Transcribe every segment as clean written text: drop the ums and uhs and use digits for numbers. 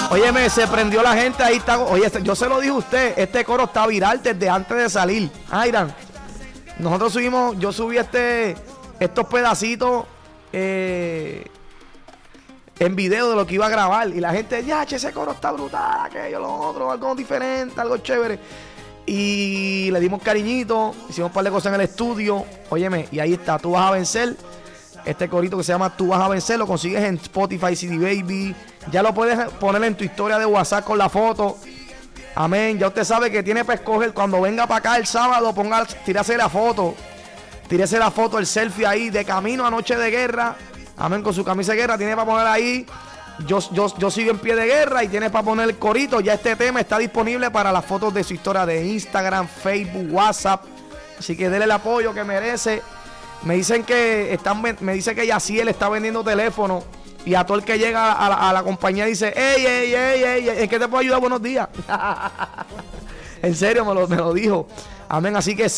Óyeme, se prendió la gente, ahí está. Oye, yo se lo dije a usted, este coro está viral desde antes de salir. Irán, nosotros subimos, yo subí estos pedacitos en video de lo que iba a grabar. Y la gente, ya, che, ese coro está brutal, aquello, lo otro, algo diferente, algo chévere. Y le dimos cariñito, hicimos un par de cosas en el estudio. Óyeme, y ahí está, Tú Vas a Vencer. Este corito que se llama Tú Vas a Vencer, lo consigues en Spotify, CD Baby. Ya lo puedes poner en tu historia de WhatsApp con la foto. Amén. Ya usted sabe que tiene para escoger. Cuando venga para acá el sábado, tírese la foto. Tírese la foto, el selfie ahí, de camino a Noche de Guerra. Amén, con su camisa de guerra. Tiene para poner ahí. Yo sigo en pie de guerra. Y tiene para poner el corito. Ya este tema está disponible para las fotos de su historia de Instagram, Facebook, WhatsApp. Así que denle el apoyo que merece. Me dicen que Yaciel está vendiendo teléfono. Y a todo el que llega a la compañía dice, ey, ¿en qué te puedo ayudar? Buenos días. En serio, me lo dijo. Amén. Así que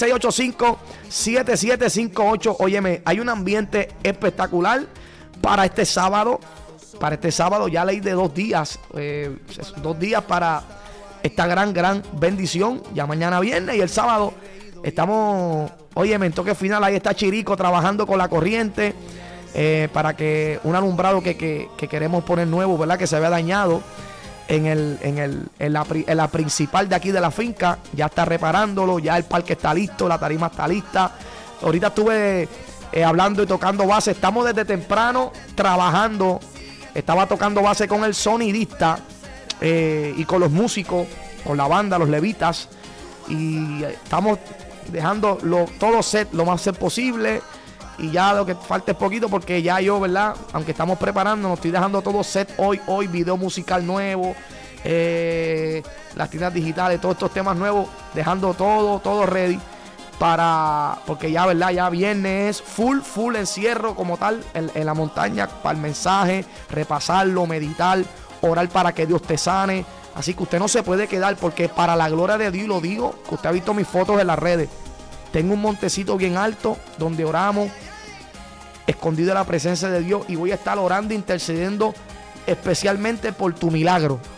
685-7758. Óyeme, hay un ambiente espectacular para este sábado. Para este sábado ya leí de 2 días. 2 días para esta gran bendición. Ya mañana viernes y el sábado estamos, óyeme, en toque final. Ahí está Chirico trabajando con la corriente. Para que un alumbrado que queremos poner nuevo, ¿verdad? Que se había dañado en la principal de aquí de la finca. Ya está reparándolo, ya el parque está listo, la tarima está lista. Ahorita estuve hablando y tocando base. Estamos desde temprano trabajando. Estaba tocando base con el sonidista y con los músicos, con la banda, los levitas. Y estamos dejando todo set lo más set posible. Y ya lo que falta es poquito porque ya yo, ¿verdad? Aunque estamos preparando, nos estoy dejando todo set hoy, video musical nuevo, las tiendas digitales, todos estos temas nuevos, dejando todo ready porque ya, ¿verdad? Ya viernes full encierro como tal en la montaña para el mensaje, repasarlo, meditar, orar para que Dios te sane. Así que usted no se puede quedar porque para la gloria de Dios, lo digo, que usted ha visto mis fotos en las redes. Tengo un montecito bien alto donde oramos, escondido en la presencia de Dios, y voy a estar orando, intercediendo especialmente por tu milagro.